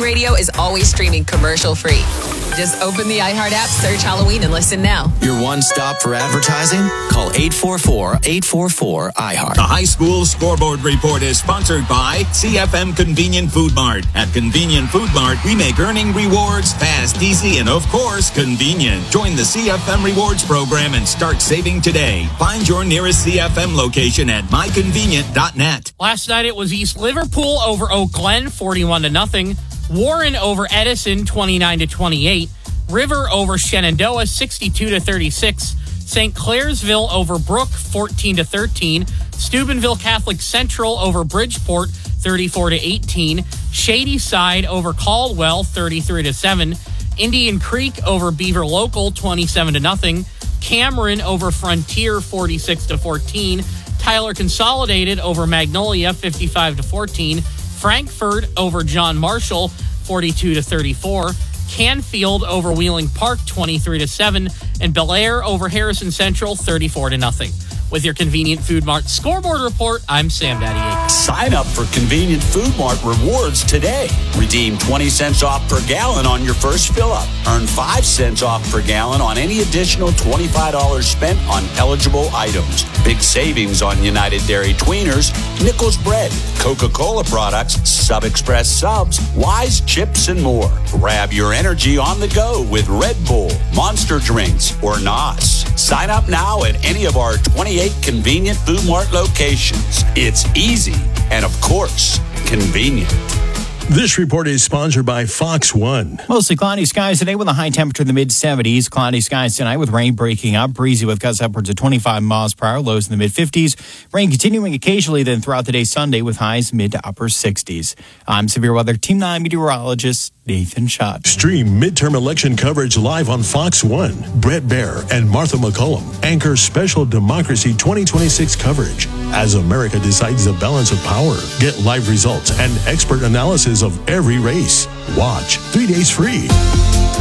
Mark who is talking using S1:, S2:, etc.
S1: Radio is always streaming commercial-free. Just open the iHeart app, search Halloween, and listen now.
S2: Your one stop for advertising? Call 844-844-iHeart.
S3: The High School Scoreboard Report is sponsored by CFM Convenient Food Mart. At Convenient Food Mart, we make earning rewards fast, easy, and of course, convenient. Join the CFM Rewards program and start saving today. Find your nearest CFM location at myconvenient.net.
S4: Last night it was East Liverpool over Oak Glen, 41-0. Warren over Edison, 29-28. River over Shenandoah, 62-36. St. Clairsville over Brook, 14-13. Steubenville Catholic Central over Bridgeport, 34-18. Shadyside over Caldwell, 33-7. Indian Creek over Beaver Local, 27-0. Cameron over Frontier, 46-14. Tyler Consolidated over Magnolia, 55-14. Frankfurt over John Marshall, 42-34. Canfield over Wheeling Park, 23-7. And Bel Air over Harrison Central, 34-0. With your Convenient Food Mart Scoreboard Report, I'm Sam Daddy Aiken.
S5: Sign up for Convenient Food Mart Rewards today. Redeem 20 cents off per gallon on your first fill-up. Earn 5 cents off per gallon on any additional $25 spent on eligible items. Big savings on United Dairy Tweeners, Nichols Bread, Coca-Cola products, Sub Express subs, Wise chips, and more. Grab your energy on the go with Red Bull, Monster drinks, or NOS. Sign up now at any of our 28 Convenient Food Mart locations. It's easy and, of course, convenient.
S6: This report is sponsored by Fox One.
S7: Mostly cloudy skies today with a high temperature in the mid-70s. Cloudy skies tonight with rain breaking up. Breezy with gusts upwards of 25 miles per hour. Lows in the mid-50s. Rain continuing occasionally then throughout the day Sunday with highs mid to upper 60s. I'm Severe Weather Team 9 meteorologist Nathan Schott.
S6: Stream midterm election coverage live on Fox One. Brett Baer and Martha McCullum anchor special Democracy 2026 coverage as America decides the balance of power. Get live results and expert analysis of every race. Watch 3 days free.